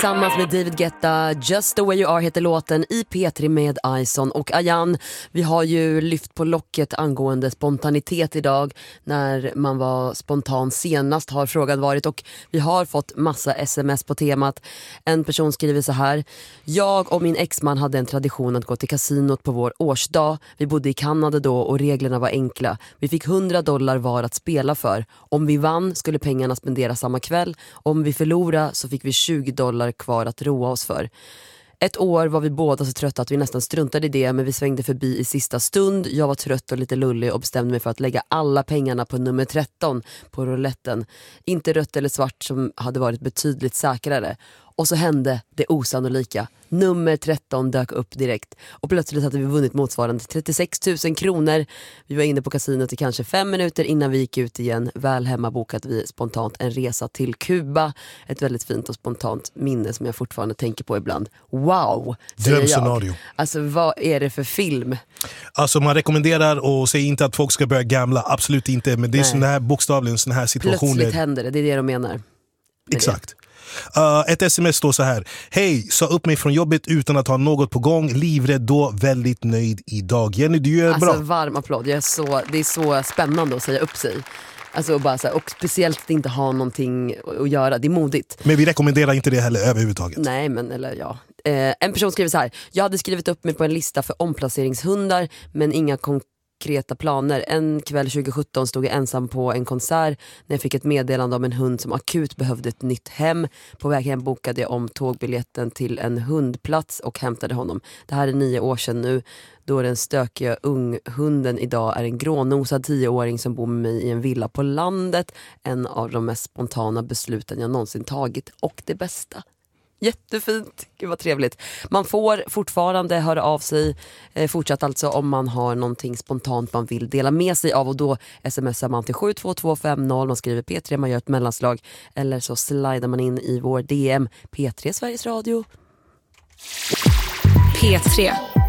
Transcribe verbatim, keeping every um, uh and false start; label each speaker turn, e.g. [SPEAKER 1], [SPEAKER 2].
[SPEAKER 1] Tillsammans med David Guetta, Just the way you are heter låten i P tre med Ison och Ayan. Vi har ju lyft på locket angående spontanitet idag. När man var spontan senast har frågan varit, och vi har fått massa sms på temat. En person skriver så här: jag och min exman hade en tradition att gå till kasinot på vår årsdag. Vi bodde i Kanada då och reglerna var enkla. Vi fick hundra dollar var att spela för. Om vi vann skulle pengarna spenderas samma kväll. Om vi förlorade så fick vi tjugo dollar kvar att roa oss för. Ett år var vi båda så trötta att vi nästan struntade i det, men vi svängde förbi i sista stund. Jag var trött och lite lullig och bestämde mig för att lägga alla pengarna på nummer tretton på rouletten. Inte rött eller svart som hade varit betydligt säkrare. Och så hände det osannolika. Nummer tretton dök upp direkt. Och plötsligt hade vi vunnit motsvarande trettiosex tusen kronor. Vi var inne på kasinot i kanske fem minuter innan vi gick ut igen. Väl hemma bokade vi spontant en resa till Kuba. Ett väldigt fint och spontant minne som jag fortfarande tänker på ibland. Wow!
[SPEAKER 2] Drömscenario.
[SPEAKER 1] Alltså vad är det för film?
[SPEAKER 2] Alltså man rekommenderar, och säger inte att folk ska börja gamla. Absolut inte. Men det är sån här bokstavligen sån här situationer.
[SPEAKER 1] Plötsligt händer det. Det är det de menar.
[SPEAKER 2] Exakt. Det. Uh, ett sms står så här: hej, sa upp mig från jobbet utan att ha något på gång. Livrädd då, väldigt nöjd idag. Jenny, du gör
[SPEAKER 1] alltså,
[SPEAKER 2] bra.
[SPEAKER 1] Varm applåd. Jag är så, det är så spännande att säga upp sig. Alltså, bara så här, och speciellt att inte ha någonting att göra. Det är modigt.
[SPEAKER 2] Men vi rekommenderar inte det heller överhuvudtaget.
[SPEAKER 1] Nej, men eller ja. Eh, en person skriver så här: jag hade skrivit upp mig på en lista för omplaceringshundar, men inga konkreta konkreta planer. En kväll tjugo sjutton stod jag ensam på en konsert när jag fick ett meddelande om en hund som akut behövde ett nytt hem. På väg hem bokade jag om tågbiljetten till en hundplats och hämtade honom. Det här är nio år sedan nu, då den stökiga unghunden idag är en grånosad tioåring som bor med mig i en villa på landet. En av de mest spontana besluten jag någonsin tagit, och det bästa. Jättefint, gud vad trevligt. Man får fortfarande höra av sig eh, fortsatt alltså om man har någonting spontant man vill dela med sig av, och då smsar man till sju två två fem noll, man skriver P tre, man gör ett mellanslag, eller så slidar man in i vår D M P tre Sveriges Radio.
[SPEAKER 3] P tre